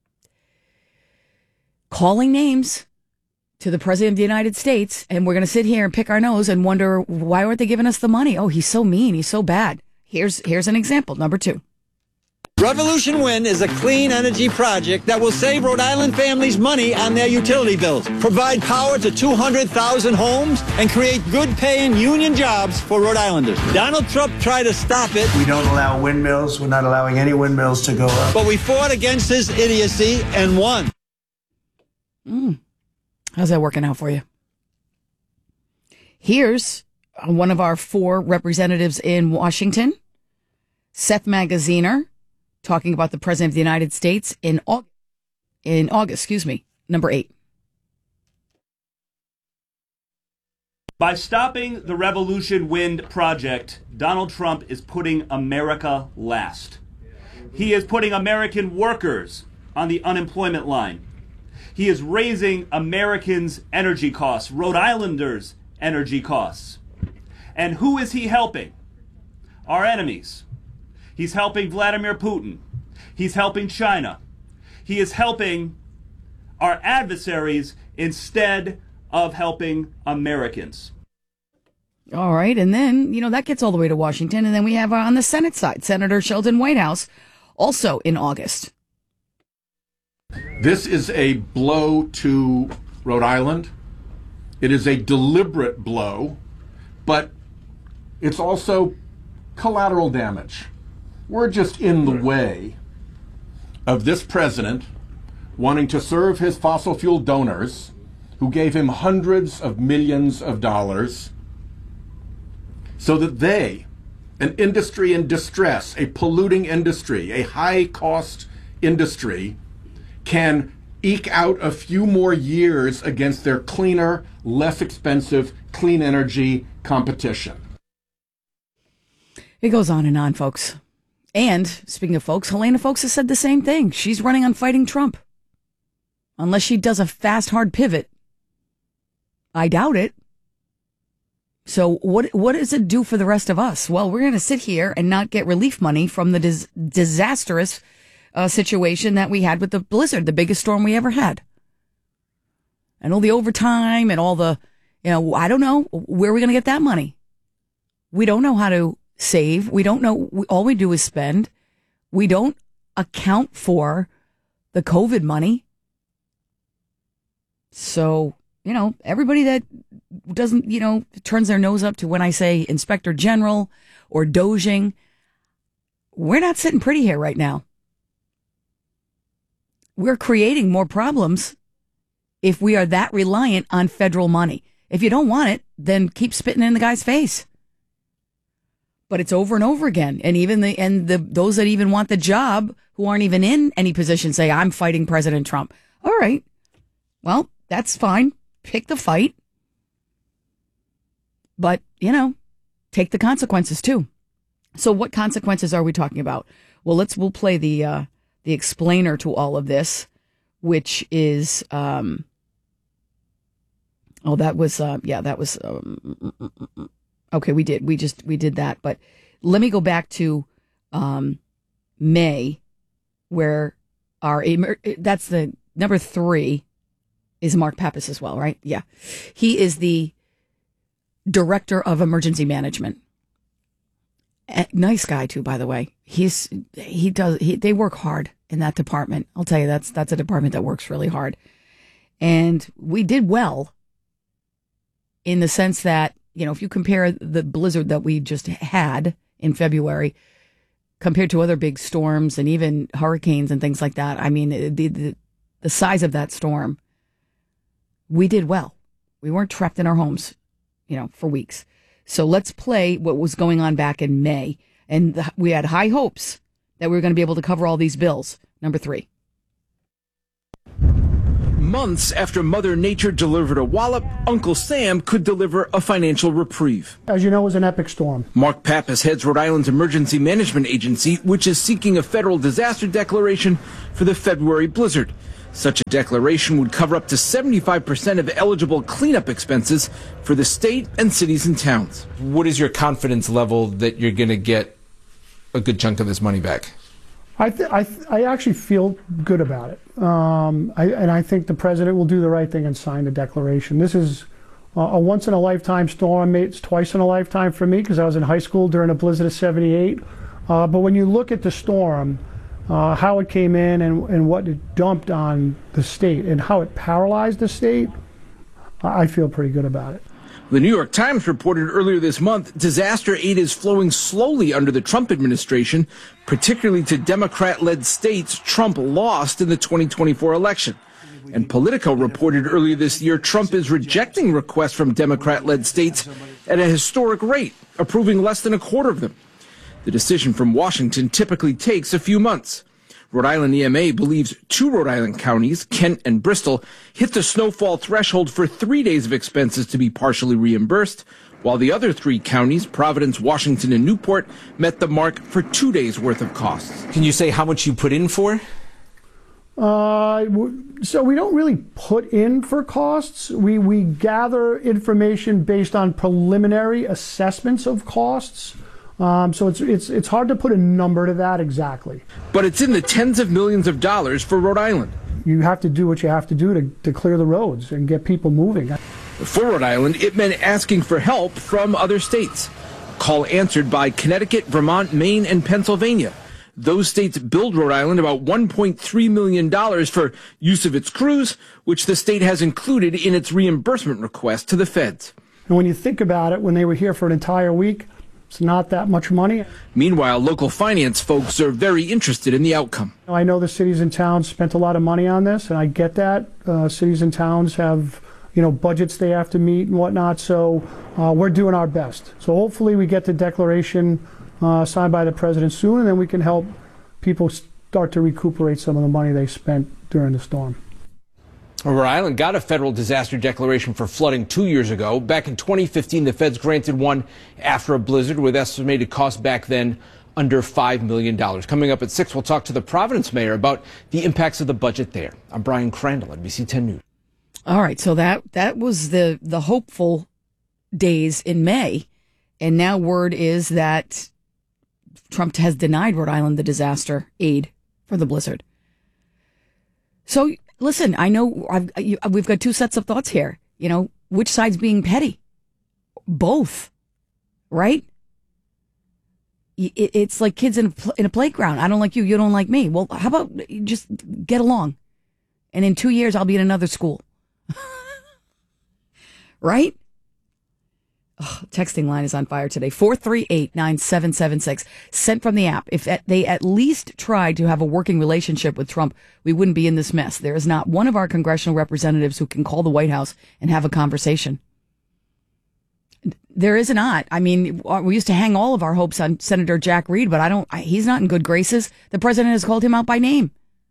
calling names to the President of the United States, and we're going to sit here and pick our nose and wonder, why aren't they giving us the money? Oh, he's so mean. He's so bad. Here's here's an example. Number two. Revolution Wind is a clean energy project that will save Rhode Island families money on their utility bills, provide power to two hundred thousand homes, and create good-paying union jobs for Rhode Islanders. Donald Trump tried to stop it. We don't allow windmills. We're not allowing any windmills to go up. But we fought against his idiocy and won. Mm. How's that working out for you? Here's one of our four representatives in Washington, Seth Magaziner, talking about the President of the United States in August, in August, excuse me, number eight. By stopping the Revolution Wind project, Donald Trump is putting America last. He is putting American workers on the unemployment line. He is raising Americans' energy costs, Rhode Islanders' energy costs. And who is he helping? Our enemies. He's helping Vladimir Putin. He's helping China. He is helping our adversaries instead of helping Americans. All right. And then, you know, that gets all the way to Washington. And then we have uh, on the Senate side, Senator Sheldon Whitehouse, also in August. This is a blow to Rhode Island. It is a deliberate blow, but it's also collateral damage. We're just in the way of this president wanting to serve his fossil fuel donors who gave him hundreds of millions of dollars so that they, an industry in distress, a polluting industry, a high-cost industry, can eke out a few more years against their cleaner, less expensive, clean energy competition. It goes on and on, folks. And speaking of folks, Helena Foulkes has said the same thing. She's running on fighting Trump. Unless she does a fast, hard pivot. I doubt it. So what what does it do for the rest of us? Well, we're going to sit here and not get relief money from the dis- disastrous Uh, situation that we had with the blizzard, the biggest storm we ever had. And all the overtime and all the, you know, I don't know, where are we going to get that money? We don't know how to save. We don't know. We, all we do is spend. We don't account for the COVID money. So, you know, everybody that doesn't, you know, turns their nose up to when I say Inspector General or doging, we're not sitting pretty here right now. We're creating more problems if we are that reliant on federal money. If you don't want it, then keep spitting in the guy's face. But it's over and over again. And even the and the those that even want the job, who aren't even in any position, say, I'm fighting President Trump. All right. Well, that's fine. Pick the fight. But, you know, take the consequences too. So what consequences are we talking about? Well, let's we'll play the uh the explainer to all of this, which is, um, oh, that was, uh, yeah, that was, um, okay, we did, we just, we did that. But let me go back to um, May, where our, that's the number three is Mark Pappas as well, right? Yeah. He is the director of emergency management. A nice guy too, by the way. He's he does he they work hard in that department. I'll tell you, that's that's a department that works really hard. And we did well in the sense that, you know, if you compare the blizzard that we just had in February compared to other big storms and even hurricanes and things like that, I mean, the the, the size of that storm, we did well. We weren't trapped in our homes. you know, for weeks. So let's play what was going on back in May. And the, we had high hopes that we were going to be able to cover all these bills. Number three. Months after Mother Nature delivered a wallop, Uncle Sam could deliver a financial reprieve. As you know, it was an epic storm. Mark Pappas heads Rhode Island's Emergency Management Agency, which is seeking a federal disaster declaration for the February blizzard. Such a declaration would cover up to seventy-five percent of eligible cleanup expenses for the state and cities and towns. What is your confidence level that you're going to get a good chunk of this money back? I, th- I, th- I actually feel good about it. Um, I, and I think the president will do the right thing and sign the declaration. This is uh, a once-in-a-lifetime storm. It's twice in a lifetime for me because I was in high school during a blizzard of seventy-eight. Uh, but when you look at the storm, uh, how it came in and, and what it dumped on the state and how it paralyzed the state, I feel pretty good about it. The New York Times reported earlier this month disaster aid is flowing slowly under the Trump administration, particularly to Democrat-led states Trump lost in the twenty twenty-four election. And Politico reported earlier this year Trump is rejecting requests from Democrat-led states at a historic rate, approving less than a quarter of them. The decision from Washington typically takes a few months. Rhode Island E M A believes two Rhode Island counties, Kent and Bristol, hit the snowfall threshold for three days of expenses to be partially reimbursed, while the other three counties, Providence, Washington, and Newport, met the mark for two days' worth of costs. Can you say how much you put in for? Uh, so we don't really put in for costs. We, we gather information based on preliminary assessments of costs. Um, so it's it's it's hard to put a number to that exactly. But it's in the tens of millions of dollars for Rhode Island. You have to do what you have to do to, to clear the roads and get people moving. For Rhode Island, it meant asking for help from other states. Call answered by Connecticut, Vermont, Maine, and Pennsylvania. Those states billed Rhode Island about one point three million dollars for use of its crews, which the state has included in its reimbursement request to the feds. And when you think about it, when they were here for an entire week, it's not that much money. Meanwhile, local finance folks are very interested in the outcome. I know the cities and towns spent a lot of money on this, and I get that. Uh, cities and towns have, you know, budgets they have to meet and whatnot, so uh, we're doing our best. So hopefully we get the declaration uh, signed by the president soon, and then we can help people start to recuperate some of the money they spent during the storm. Rhode Island got a federal disaster declaration for flooding two years ago. Back in twenty fifteen, the feds granted one after a blizzard with estimated cost back then under five million dollars. Coming up at six, we'll talk to the Providence mayor about the impacts of the budget there. I'm Brian Crandall, N B C ten News. All right, so that that was the, the hopeful days in May. And now word is that Trump has denied Rhode Island the disaster aid for the blizzard. So listen, I know I've, you, we've got two sets of thoughts here. You know, which side's being petty? Both, right? It, it's like kids in a, in a playground. I don't like you, you don't like me. Well, how about just get along? And in two years, I'll be in another school. Right? Oh, texting line is on fire today. four three eight, nine seven seven six. Sent from the app. If they at least tried to have a working relationship with Trump, we wouldn't be in this mess. There is not one of our congressional representatives who can call the White House and have a conversation. There is not. I mean, we used to hang all of our hopes on Senator Jack Reed, but I don't, he's not in good graces. The president has called him out by name.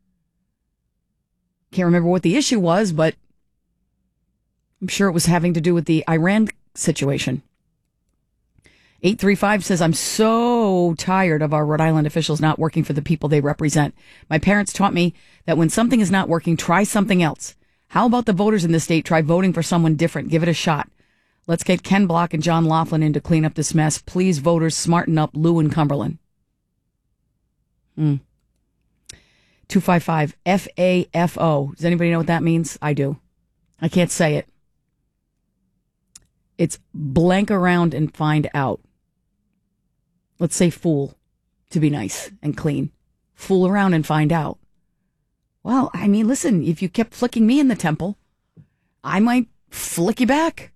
Can't remember what the issue was, but I'm sure it was having to do with the Iran situation. eight three five says, I'm so tired of our Rhode Island officials not working for the people they represent. My parents taught me that when something is not working, try something else. How about the voters in the state try voting for someone different? Give it a shot. Let's get Ken Block and John Laughlin in to clean up this mess. Please, voters, smarten up Lou and Cumberland. Hmm. two five five F A F O. Does anybody know what that means? I do. I can't say it. It's blank around and find out. Let's say fool, to be nice and clean. Fool around and find out. Well, I mean, listen, if you kept flicking me in the temple, I might flick you back.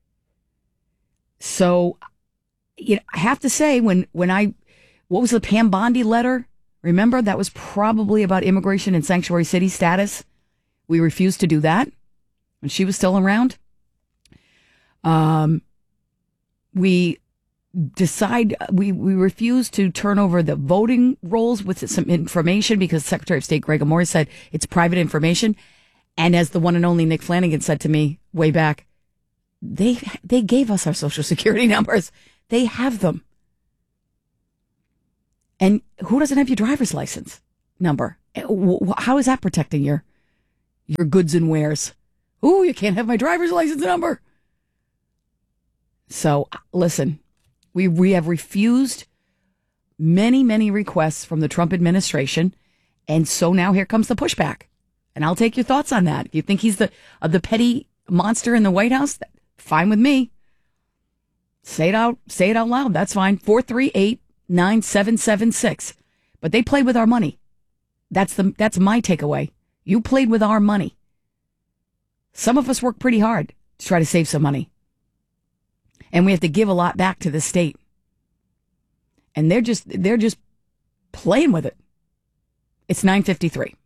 So, you know, I have to say, when, when I, what was the Pam Bondi letter? Remember, that was probably about immigration and sanctuary city status. We refused to do that when she was still around. Um, we decide, we, we refuse to turn over the voting rolls with some information because Secretary of State Greg Amore said it's private information. And as the one and only Nick Flanagan said to me way back, they they gave us our social security numbers. They have them. And who doesn't have your driver's license number? How is that protecting your your goods and wares? Ooh, you can't have my driver's license number. So listen, we we have refused many, many requests from the Trump administration. And so now here comes the pushback. And I'll take your thoughts on that. If you think he's the uh, the petty monster in the White House, fine with me. Say it out, say it out loud. That's fine. four three eight, nine seven seven six. But they played with our money. That's the that's my takeaway. You played with our money. Some of us work pretty hard to try to save some money. And we have to give a lot back to the state. And they're just they're just playing with it. It's nine fifty-three.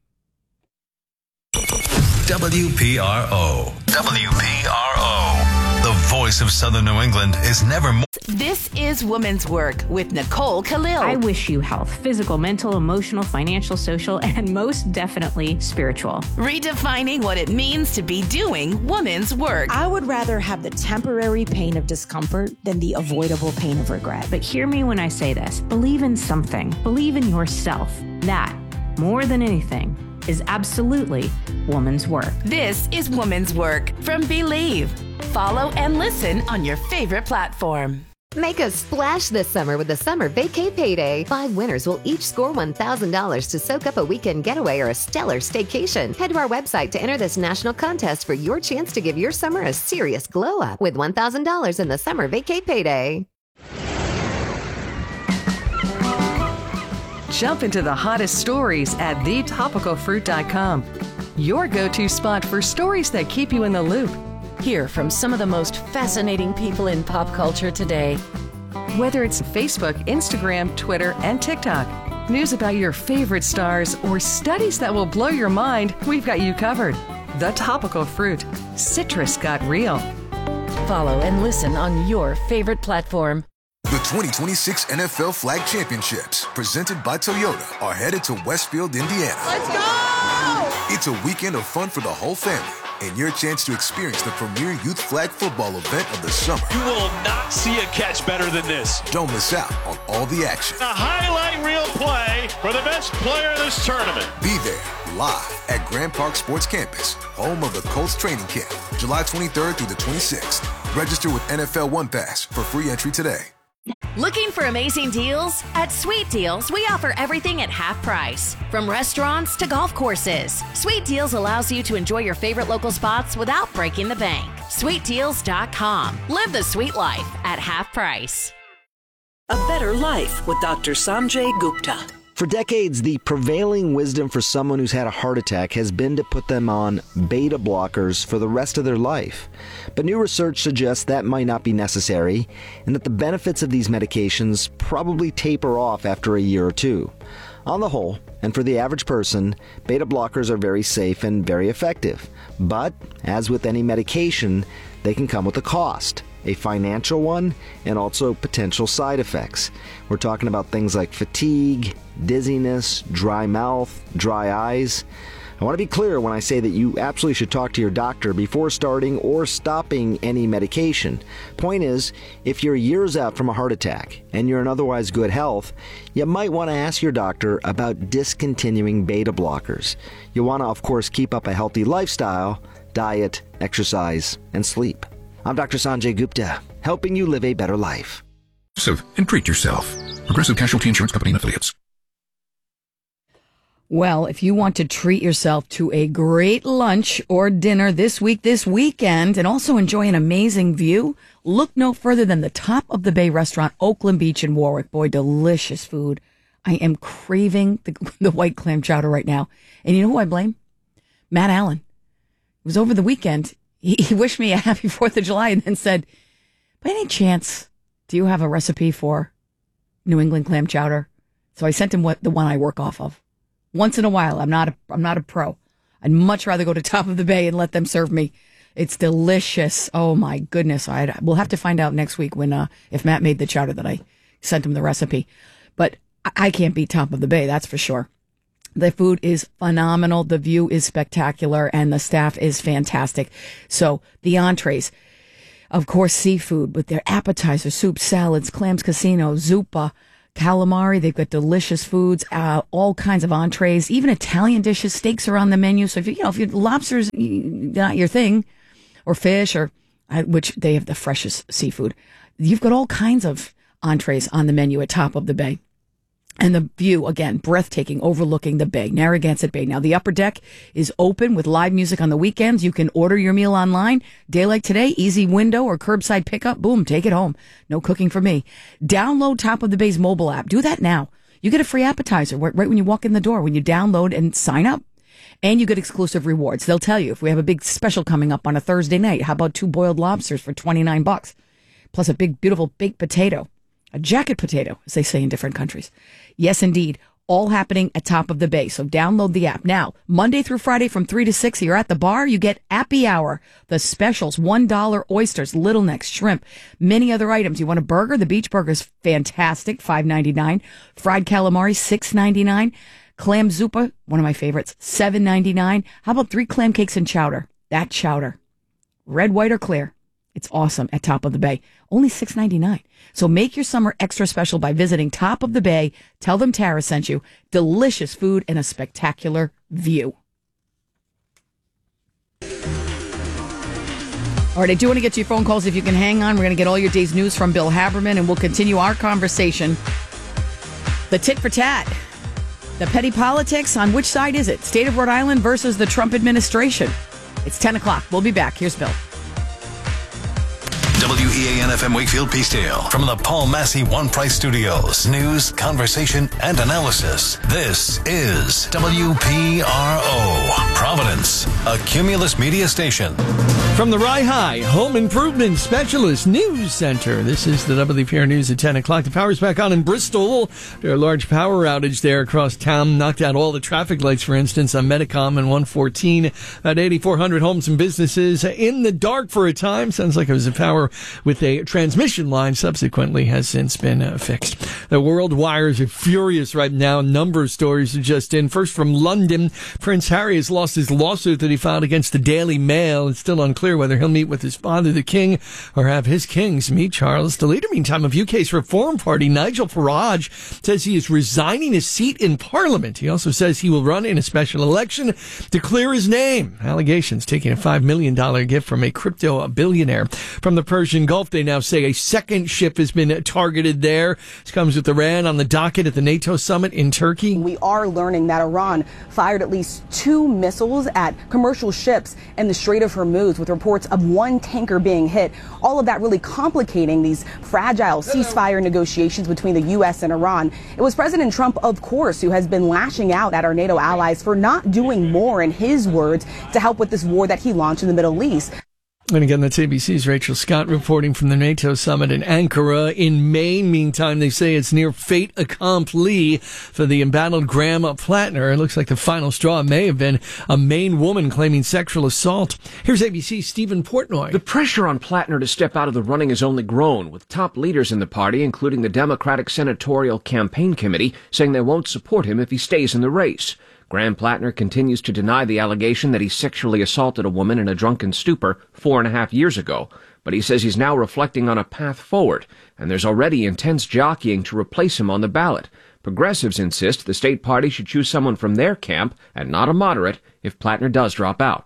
W P R O. W P R O. The voice of Southern New England is never more. This is Woman's Work with Nicole Khalil. I wish you health, physical, mental, emotional, financial, social, and most definitely spiritual. Redefining what it means to be doing woman's work. I would rather have the temporary pain of discomfort than the avoidable pain of regret. But hear me when I say this. Believe in something. Believe in yourself. That, more than anything, is absolutely woman's work. This is Woman's Work from Believe. Follow and listen on your favorite platform. Make a splash this summer with the Summer Vacay Payday. Five winners will each score one thousand dollars to soak up a weekend getaway or a stellar staycation. Head to our website to enter this national contest for your chance to give your summer a serious glow up with one thousand dollars in the Summer Vacay Payday. Jump into the hottest stories at the topical fruit dot com. Your go-to spot for stories that keep you in the loop. Hear from some of the most fascinating people in pop culture today. Whether it's Facebook, Instagram, Twitter, and TikTok, news about your favorite stars, or studies that will blow your mind, we've got you covered. The Topical Fruit. Citrus got real. Follow and listen on your favorite platform. The twenty twenty-six N F L Flag Championships, presented by Toyota, are headed to Westfield, Indiana. Let's go! It's a weekend of fun for the whole family and your chance to experience the premier youth flag football event of the summer. You will not see a catch better than this. Don't miss out on all the action. A highlight reel play for the best player in this tournament. Be there live at Grand Park Sports Campus, home of the Colts training camp, July twenty-third through the twenty-sixth. Register with N F L One Pass for free entry today. Looking for amazing deals? At Sweet Deals, we offer everything at half price. From restaurants to golf courses, Sweet Deals allows you to enjoy your favorite local spots without breaking the bank. sweet deals dot com. Live the sweet life at half price. A Better Life with Doctor Sanjay Gupta. For decades, the prevailing wisdom for someone who's had a heart attack has been to put them on beta blockers for the rest of their life. But new research suggests that might not be necessary, and that the benefits of these medications probably taper off after a year or two. On the whole, and for the average person, beta blockers are very safe and very effective. But, as with any medication, they can come with a cost. A financial one, and also potential side effects. We're talking about things like fatigue, dizziness, dry mouth, dry eyes. I want to be clear when I say that you absolutely should talk to your doctor before starting or stopping any medication. Point is, if you're years out from a heart attack and you're in otherwise good health, you might want to ask your doctor about discontinuing beta blockers. You'll want to, of course, keep up a healthy lifestyle, diet, exercise, and sleep. I'm Doctor Sanjay Gupta, helping you live a better life. And treat yourself. Progressive Casualty Insurance Company and Affiliates. Well, if you want to treat yourself to a great lunch or dinner this week, this weekend, and also enjoy an amazing view, look no further than the Top of the Bay restaurant, Oakland Beach in Warwick. Boy, delicious food. I am craving the, the white clam chowder right now. And you know who I blame? Matt Allen. It was over the weekend. He, he wished me a happy fourth of July and then said, by any chance, do you have a recipe for New England clam chowder? So I sent him what the one I work off of. Once in a while, I'm not a, I'm not a pro. I'd much rather go to Top of the Bay and let them serve me It's delicious. Oh my goodness! I we'll have to find out next week when uh, if Matt made the chowder that I sent him the recipe. But I, I can't beat Top of the Bay, that's for sure. The food is phenomenal. The view is spectacular, and the staff is fantastic. So the entrees, of course, seafood with their appetizers, soup, salads, clams, casino, zuppa, calamari. They've got delicious foods, uh, all kinds of entrees, even Italian dishes. Steaks are on the menu. So if you, you know, if you, lobster's not your thing, or fish, or uh, which they have the freshest seafood. You've got all kinds of entrees on the menu at Top of the Bay. And the view, again, breathtaking, overlooking the bay, Narragansett Bay. Now, the upper deck is open with live music on the weekends. You can order your meal online. Day like today, easy window or curbside pickup. Boom, take it home. No cooking for me. Download Top of the Bay's mobile app. Do that now. You get a free appetizer right when you walk in the door, when you download and sign up. And you get exclusive rewards. They'll tell you if we have a big special coming up on a Thursday night. How about two boiled lobsters for twenty-nine bucks? Plus a big, beautiful baked potato. A jacket potato, as they say in different countries. Yes, indeed. All happening at Top of the Bay. So download the app. Now, Monday through Friday from three to six, you're at the bar, you get Appy Hour. The specials, one dollar oysters, little necks, shrimp, many other items. You want a burger? The Beach Burger's fantastic, five ninety-nine. Fried calamari, six ninety-nine. Clam zuppa, one of my favorites, seven ninety-nine. How about three clam cakes and chowder? That chowder. Red, white, or clear. It's awesome at Top of the Bay. Only six ninety-nine. So make your summer extra special by visiting Top of the Bay. Tell them Tara sent you. Delicious food and a spectacular view. All right, I do want to get to your phone calls if you can hang on. We're going to get all your day's news from Bill Haberman, and we'll continue our conversation. The tit for tat. The petty politics. On which side is it? State of Rhode Island versus the Trump administration. It's ten o'clock. We'll be back. Here's Bill. W E A N F M Wakefield Peacedale from the Paul Massey One Price Studios. News, conversation, and analysis. This is W P R O, Providence, a Cumulus media station. From the Rye High Home Improvement Specialist News Center, this is the W P R News at ten o'clock. The power's back on in Bristol. There a large power outage there across town. Knocked out all the traffic lights, for instance, on Medicom and one fourteen. About eighty-four hundred homes and businesses in the dark for a time. Sounds like it was a power with a transmission line, subsequently has since been uh, fixed. The world wires are furious right now. A number of stories are just in. First from London, Prince Harry has lost his lawsuit that he filed against the Daily Mail. It's still unclear whether he'll meet with his father, the king, or have his kings meet Charles. The leader, meantime, of U K's Reform Party, Nigel Farage, says he is resigning his seat in Parliament. He also says he will run in a special election to clear his name. Allegations taking a five million dollars gift from a crypto billionaire. From the Persian Gulf, they now say a second ship has been targeted there. This comes with Iran on the docket at the NATO summit in Turkey. We are learning that Iran fired at least two missiles at commercial ships in the Strait of Hormuz, with reports of one tanker being hit. All of that really complicating these fragile ceasefire negotiations between the U S and Iran. It was President Trump, of course, who has been lashing out at our NATO allies for not doing more, in his words, to help with this war that he launched in the Middle East. And again, that's A B C's Rachel Scott reporting from the NATO summit in Ankara. In Maine, meantime, they say it's near fait accompli for the embattled Graham Plattner. It looks like the final straw may have been a Maine woman claiming sexual assault. Here's A B C's Stephen Portnoy. The pressure on Plattner to step out of the running has only grown, with top leaders in the party, including the Democratic Senatorial Campaign Committee, saying they won't support him if he stays in the race. Graham Plattner continues to deny the allegation that he sexually assaulted a woman in a drunken stupor four and a half years ago, but he says he's now reflecting on a path forward, and there's already intense jockeying to replace him on the ballot. Progressives insist the state party should choose someone from their camp, and not a moderate, if Plattner does drop out.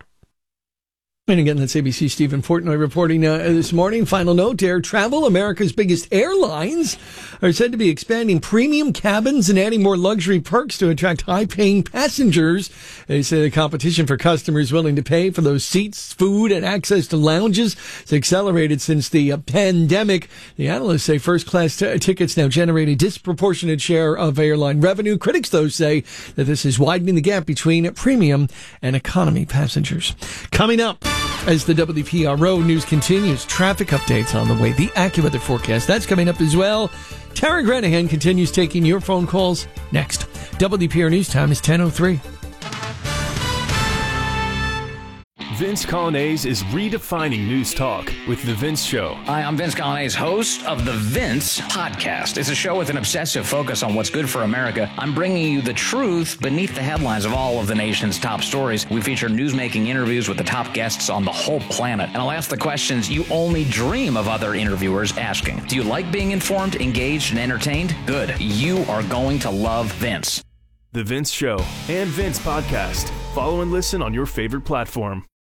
And again, that's A B C Stephen Portnoy reporting uh, this morning. Final note, Air Travel, America's biggest airlines, are said to be expanding premium cabins and adding more luxury perks to attract high-paying passengers. They say the competition for customers willing to pay for those seats, food, and access to lounges has accelerated since the uh, pandemic. The analysts say first-class t- tickets now generate a disproportionate share of airline revenue. Critics, though, say that this is widening the gap between premium and economy passengers. Coming up, as the W P R O news continues, traffic updates on the way, the AccuWeather forecast, that's coming up as well. Tara Granahan continues taking your phone calls next. W P R News time is ten oh three. Vince Coglianese is redefining news talk with The Vince Show. Hi, I'm Vince Coglianese, host of The Vince Podcast. It's a show with an obsessive focus on what's good for America. I'm bringing you the truth beneath the headlines of all of the nation's top stories. We feature newsmaking interviews with the top guests on the whole planet. And I'll ask the questions you only dream of other interviewers asking. Do you like being informed, engaged, and entertained? Good. You are going to love Vince. The Vince Show and Vince Podcast. Follow and listen on your favorite platform.